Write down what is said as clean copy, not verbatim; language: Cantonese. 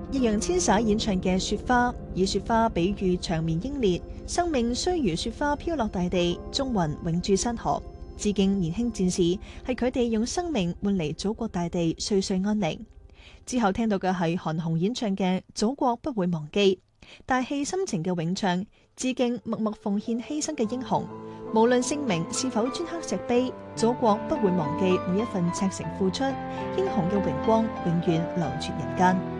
易烊千璽演唱嘅《雪花》，以雪花比喻長眠英烈，生命雖如雪花飄落大地，終魂永駐山河。致敬年輕戰士，係佢哋用生命換嚟祖國大地歲歲安寧。之後聽到嘅係韓紅演唱嘅《祖國不會忘記》，大氣深情嘅詠唱，致敬默默奉獻犧牲嘅英雄。無論姓名是否鐫刻石碑，祖國不會忘記每一份赤誠付出，英雄嘅榮光永遠流傳人間。